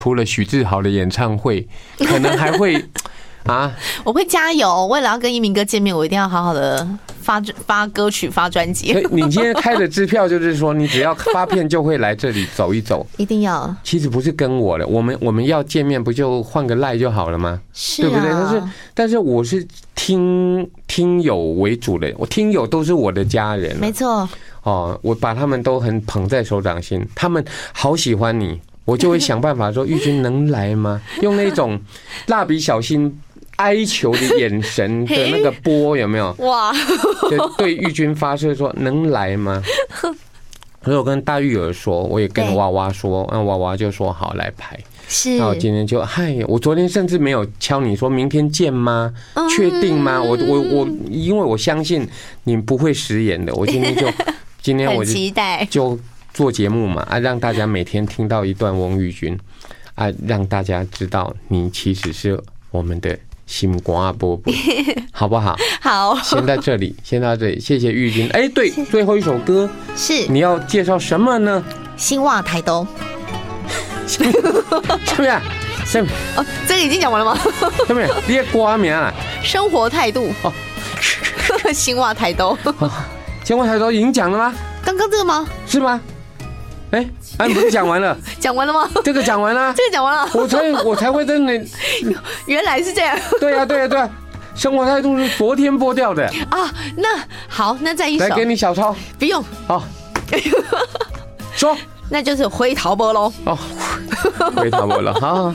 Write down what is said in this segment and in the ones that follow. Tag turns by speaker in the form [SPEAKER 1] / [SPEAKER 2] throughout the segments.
[SPEAKER 1] 除了许志豪的演唱会，可能还会啊，
[SPEAKER 2] 我会加油。为了要跟一鸣哥见面，我一定要好好的发歌曲、发专辑。
[SPEAKER 1] 你今天开的支票就是说，你只要发片就会来这里走一走，
[SPEAKER 2] 一定要。
[SPEAKER 1] 其实不是跟我的，我们要见面不就换个赖就好了吗？
[SPEAKER 2] 是啊，
[SPEAKER 1] 对不对？但是我是听友为主的，我听友都是我的家人，
[SPEAKER 2] 没错。
[SPEAKER 1] 哦，我把他们都很捧在手掌心，他们好喜欢你，我就会想办法说，玉君能来吗？用那种蜡笔小新哀求的眼神的那个波有没有？哇！就对玉君发射说能来吗？所以我跟大玉儿说，我也跟娃娃说，那娃娃就说好来排。
[SPEAKER 2] 是，
[SPEAKER 1] 那我今天就嗨，我昨天甚至没有敲你说明天见吗？确定吗？我因为我相信你不会食言的，我今天我
[SPEAKER 2] 很期待
[SPEAKER 1] 就做节目嘛啊，让大家每天听到一段翁玉君啊，让大家知道你其实是我们的心瓜波波，好不好？
[SPEAKER 2] 好，
[SPEAKER 1] 先到这里，谢谢玉君。哎，对，最后一首歌
[SPEAKER 2] 是
[SPEAKER 1] 你要介绍什么呢？
[SPEAKER 2] 兴旺台东。
[SPEAKER 1] 是不是？
[SPEAKER 2] 哦，这个已经讲完了吗？
[SPEAKER 1] 是不是？你的歌名啊？
[SPEAKER 2] 生活态度哦，兴旺台东。
[SPEAKER 1] 兴旺台东已经讲了吗？
[SPEAKER 2] 刚刚这个吗？
[SPEAKER 1] 是吗？哎，你不是讲完了？
[SPEAKER 2] 讲完了吗？
[SPEAKER 1] 这个讲完了，
[SPEAKER 2] 这个讲完了，
[SPEAKER 1] 我才会真的。
[SPEAKER 2] 原来是这样。
[SPEAKER 1] 对呀，生活态度是昨天播掉的
[SPEAKER 2] 啊。那好，那再一首，
[SPEAKER 1] 来给你小抄，
[SPEAKER 2] 不用。
[SPEAKER 1] 好，说，
[SPEAKER 2] 那就是回头波喽。
[SPEAKER 1] 哦，回头波了，好。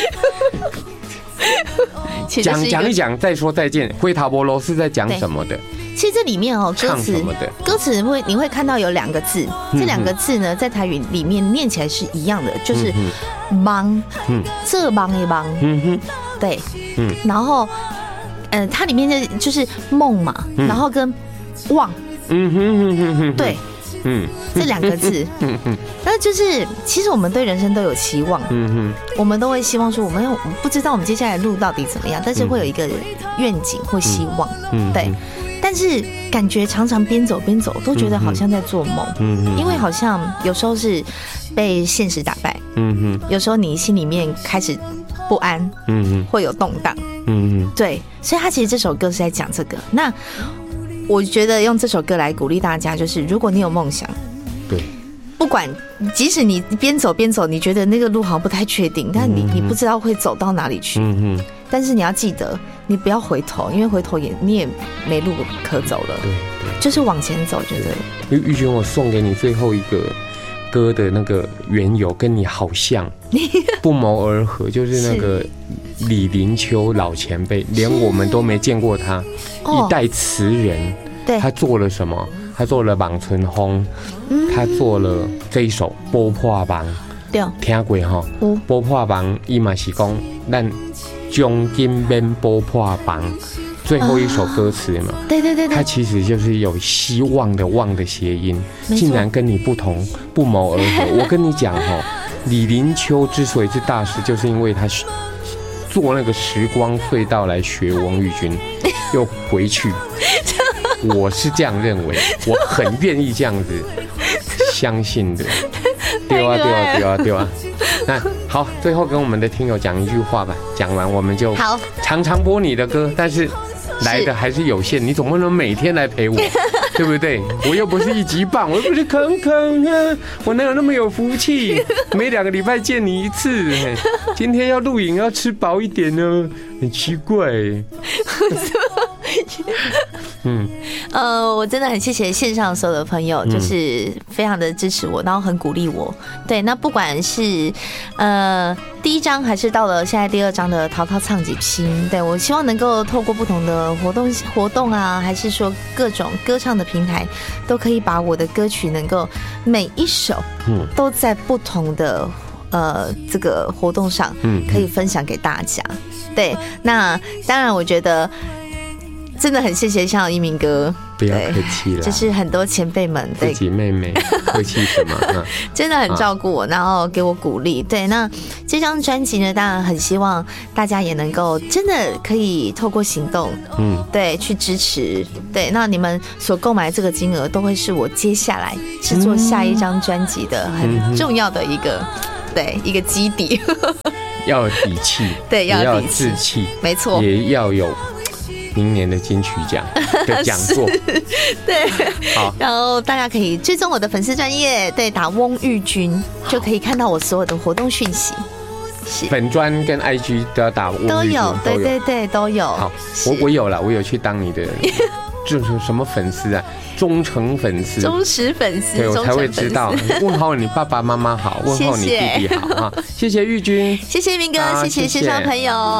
[SPEAKER 1] 讲一讲，再说再见。回头波喽是在讲什么的？
[SPEAKER 2] 其实这里面哦，歌词你会看到有2个字，这2个字呢，在台语里面念起来是一样的，就是忙，这忙一忙，对，然后它里面就是梦嘛，然后跟望，对，这2个字，那就是其实我们对人生都有期望，我们都会希望说，我们不知道我们接下来路到底怎么样，但是会有一个愿景或希望，对。但是感觉常常边走边走，都觉得好像在做梦，因为好像有时候是被现实打败，有时候你心里面开始不安，会有动荡，对，所以他其实这首歌是在讲这个。那我觉得用这首歌来鼓励大家，就是如果你有梦想，
[SPEAKER 1] 对，
[SPEAKER 2] 不管即使你边走边走，你觉得那个路好像不太确定，但你不知道会走到哪里去，但是你要记得，你不要回头，因为回头你也没路可走了。对，就是往前走就对了。
[SPEAKER 1] 玉君，我送给你最后一个歌的那个缘由，跟你好像，不谋而合，就是那个李林秋老前辈，连我们都没见过他，一代词人。对，他做了什么？他做了《望春风》，他做了这一首《波破网》。对，听过哈？《波破网》伊嘛是讲咱。将金边波破网，最后一首歌词嘛，对，它其实就是有希望的望的谐音，竟然跟你不同，不谋而合。我跟你讲哈，李林秋之所以是大师，就是因为他做那个时光隧道来学翁玉君，又回去。我是这样认为，我很愿意这样子相信的。对啊。那好，最后跟我们的听友讲一句话吧，讲完我们就常常播你的歌，但是来的还是有限，你总不能每天来陪我，对不对？我又不是1级棒，我又不是坑啊，我哪有那么有福气？每2个礼拜见你1次，今天要录影要吃饱一点呢，很奇怪。
[SPEAKER 2] 我真的很谢谢线上所有的朋友，就是非常的支持我，然后很鼓励我。对，那不管是第1章还是到了现在第2章的淘淘唱几星，对，我希望能够透过不同的活动啊，还是说各种歌唱的平台，都可以把我的歌曲能够每一首都在不同的这个活动上可以分享给大家。对，那当然我觉得真的很谢谢像一鸣哥，
[SPEAKER 1] 不要客气了，
[SPEAKER 2] 就是很多前辈们，
[SPEAKER 1] 自己妹妹客气什么？
[SPEAKER 2] 真的很照顾我，然后给我鼓励。对，那这张专辑呢，当然很希望大家也能够真的可以透过行动，对，去支持。对，那你们所购买的这个金额，都会是我接下来制作下一张专辑的很重要的一个对，一个基底，
[SPEAKER 1] 要有底气，
[SPEAKER 2] 对，要有
[SPEAKER 1] 志气，
[SPEAKER 2] 没错，
[SPEAKER 1] 也要有明年的金曲奖的讲座。
[SPEAKER 2] 对，
[SPEAKER 1] 好，
[SPEAKER 2] 然后大家可以追踪我的粉丝专页，对，打翁玉君就可以看到我所有的活动讯息。
[SPEAKER 1] 粉专跟 IG 都要打翁玉君，
[SPEAKER 2] 都有，对对对，都有。
[SPEAKER 1] 好，我有了，我有去当你的。就是什么粉丝啊，忠诚粉丝，
[SPEAKER 2] 忠实粉丝，
[SPEAKER 1] 对我才会知道。问候你爸爸妈妈好，问候你弟弟好啊！谢谢玉君，
[SPEAKER 2] 谢谢明哥，谢谢线上朋友。